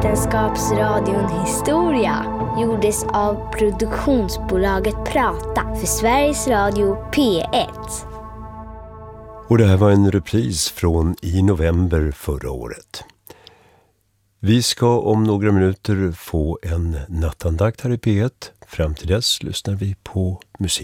Vetenskapsradion Historia gjordes av produktionsbolaget Prata för Sveriges Radio P1. Och det här var en repris från i november förra året. Vi ska om några minuter få en nattandakt här i P1. Fram till dess lyssnar vi på musik.